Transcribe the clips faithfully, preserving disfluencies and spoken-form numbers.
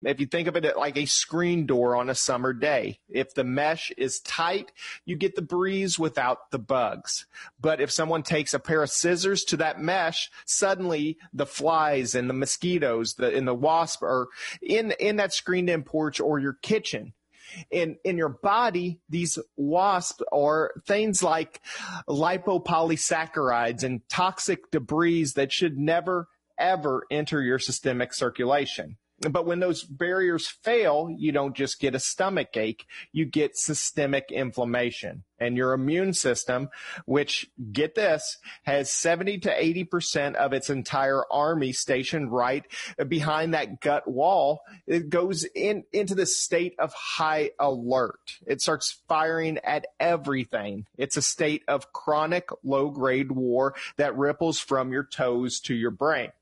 If you think of it like a screen door on a summer day, if the mesh is tight, you get the breeze without the bugs. But if someone takes a pair of scissors to that mesh, suddenly the flies and the mosquitoes the, and the wasp are in, in that screened-in porch or your kitchen. In, in your body, these wasps are things like lipopolysaccharides and toxic debris that should never, ever enter your systemic circulation. But when those barriers fail, you don't just get a stomach ache, you get systemic inflammation. And your immune system, which, get this, has seventy to eighty percent of its entire army stationed right behind that gut wall, it goes in into this state of high alert. It starts firing at everything. It's a state of chronic low-grade war that ripples from your toes to your brain.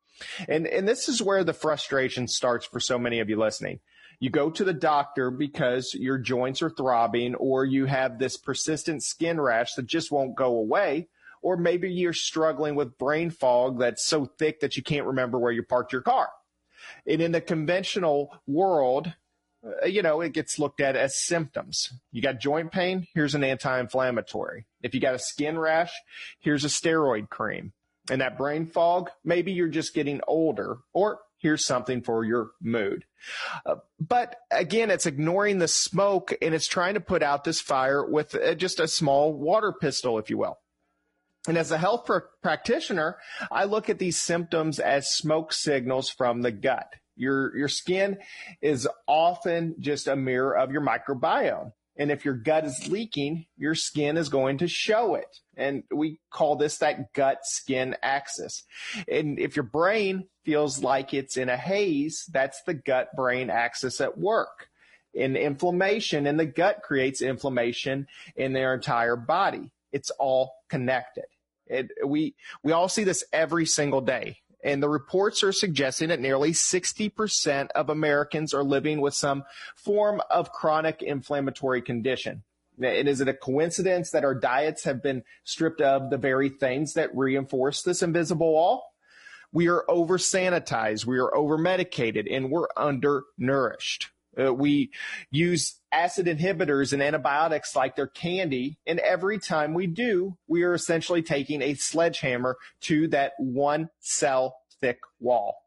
And and this is where the frustration starts for so many of you listening. You go to the doctor because your joints are throbbing, or you have this persistent skin rash that just won't go away, or maybe you're struggling with brain fog that's so thick that you can't remember where you parked your car. And in the conventional world, uh, you know, it gets looked at as symptoms. You got joint pain, here's an anti-inflammatory. If you got a skin rash, here's a steroid cream. And that brain fog, maybe you're just getting older, or here's something for your mood. Uh, but again, it's ignoring the smoke, and it's trying to put out this fire with uh, just a small water pistol, if you will. And as a health pr- practitioner, I look at these symptoms as smoke signals from the gut. Your, your skin is often just a mirror of your microbiome. And if your gut is leaking, your skin is going to show it. And we call this that gut-skin axis. And if your brain feels like it's in a haze, that's the gut-brain axis at work. And inflammation in the gut creates inflammation in their entire body. It's all connected. It, we, we all see this every single day. And the reports are suggesting that nearly sixty percent of Americans are living with some form of chronic inflammatory condition. And is it a coincidence that our diets have been stripped of the very things that reinforce this invisible wall? We are over-sanitized, we are over-medicated, and we're undernourished. Uh, we use acid inhibitors and antibiotics like they're candy, and every time we do, we are essentially taking a sledgehammer to that one cell thick wall.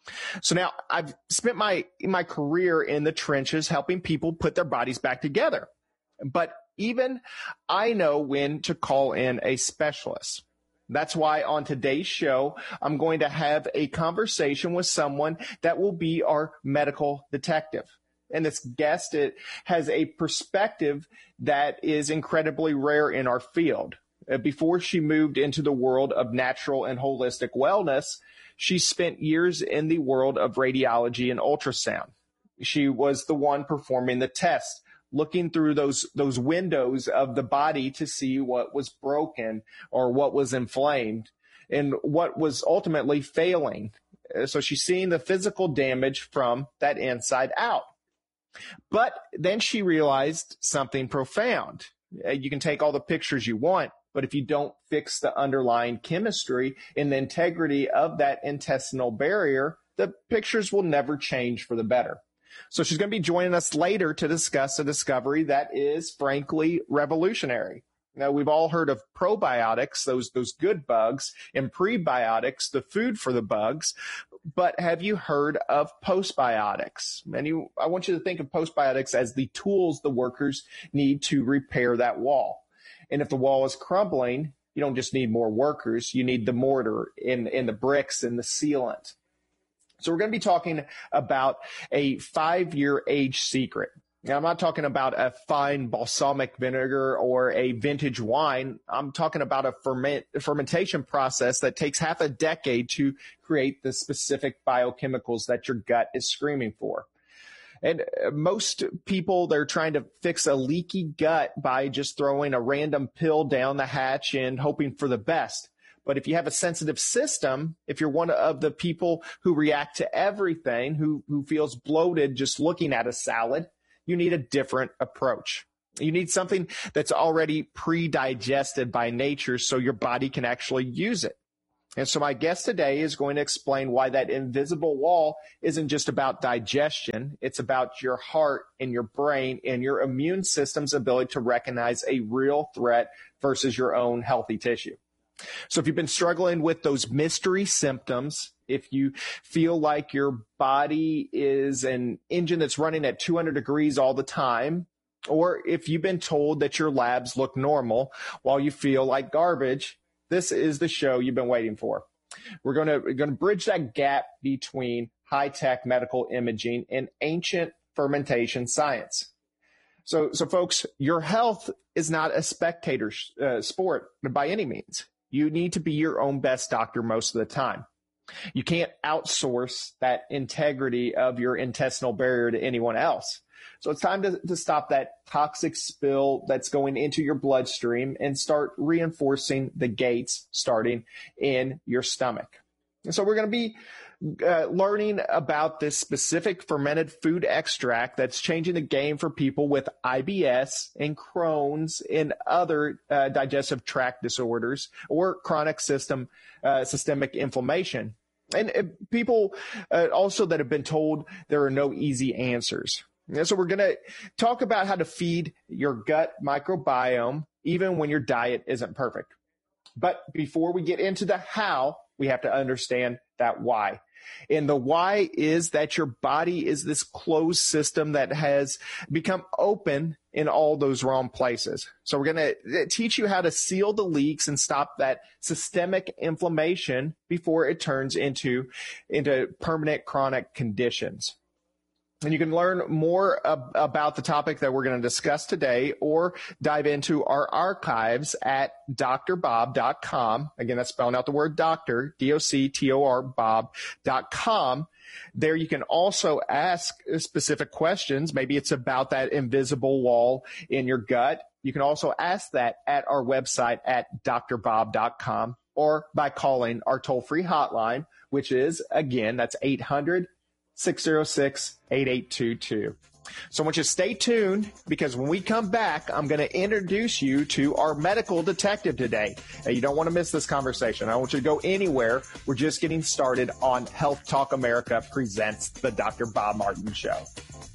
So now I've spent my my career in the trenches helping people put their bodies back together. But even I know when to call in a specialist. That's why on today's show, I'm going to have a conversation with someone that will be our medical detective. And this guest, it has a perspective that is incredibly rare in our field. Uh, before she moved into the world of natural and holistic wellness, she spent years in the world of radiology and ultrasound. She was the one performing the test, looking through those those windows of the body to see what was broken or what was inflamed and what was ultimately failing. Uh, so she's seeing the physical damage from that inside out. But then she realized something profound. You can take all the pictures you want, but if you don't fix the underlying chemistry and the integrity of that intestinal barrier, the pictures will never change for the better. So she's going to be joining us later to discuss a discovery that is, frankly, revolutionary. Now, we've all heard of probiotics, those those good bugs, and prebiotics, the food for the bugs. But have you heard of postbiotics? And you, I want you to think of postbiotics as the tools the workers need to repair that wall. And if the wall is crumbling, you don't just need more workers. You need the mortar and, and the bricks and the sealant. So we're going to be talking about a five-year age secret. Now, I'm not talking about a fine balsamic vinegar or a vintage wine. I'm talking about a ferment, fermentation process that takes half a decade to create the specific biochemicals that your gut is screaming for. And most people, they're trying to fix a leaky gut by just throwing a random pill down the hatch and hoping for the best. But if you have a sensitive system, if you're one of the people who react to everything, who, who feels bloated just looking at a salad, you need a different approach. You need something that's already pre-digested by nature so your body can actually use it. And so my guest today is going to explain why that invisible wall isn't just about digestion. It's about your heart and your brain and your immune system's ability to recognize a real threat versus your own healthy tissue. So if you've been struggling with those mystery symptoms, if you feel like your body is an engine that's running at two hundred degrees all the time, or if you've been told that your labs look normal while you feel like garbage, this is the show you've been waiting for. We're going to, we're going to bridge that gap between high-tech medical imaging and ancient fermentation science. So, so folks, your health is not a spectator uh, sport by any means. You need to be your own best doctor most of the time. You can't outsource that integrity of your intestinal barrier to anyone else. So it's time to, to stop that toxic spill that's going into your bloodstream and start reinforcing the gates starting in your stomach. And so we're going to be uh, learning about this specific fermented food extract that's changing the game for people with I B S and Crohn's and other uh, digestive tract disorders or chronic system uh, systemic inflammation. And uh, people uh, also that have been told there are no easy answers. And so we're going to talk about how to feed your gut microbiome even when your diet isn't perfect. But before we get into the how, we have to understand that why. And the why is that your body is this closed system that has become open in all those wrong places. So we're going to teach you how to seal the leaks and stop that systemic inflammation before it turns into, into permanent chronic conditions. And you can learn more ab- about the topic that we're going to discuss today or dive into our archives at D R bob dot com. Again, that's spelling out the word doctor, D O C T O R, bob dot com. There you can also ask specific questions. Maybe it's about that invisible wall in your gut. You can also ask that at our website at D R bob dot com or by calling our toll-free hotline, which is, again, that's eight hundred, six oh six, eight eight two two. So I want you to stay tuned because when we come back, I'm going to introduce you to our medical detective today. And you don't want to miss this conversation. I don't want you to go anywhere. We're just getting started on Health Talk America presents the Doctor Bob Martin Show.